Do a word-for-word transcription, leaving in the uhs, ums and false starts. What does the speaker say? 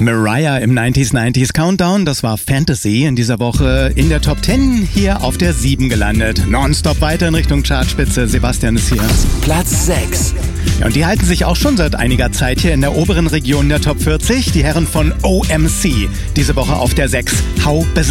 Mariah im neunziger neunziger Countdown, das war Fantasy, in dieser Woche in der Top zehn, hier auf der sieben gelandet. Nonstop weiter in Richtung Chartspitze, Sebastian ist hier. Platz sechs. Ja, und die halten sich auch schon seit einiger Zeit hier in der oberen Region der Top vierzig, die Herren von O M C. Diese Woche auf der sechs, How Bizarre.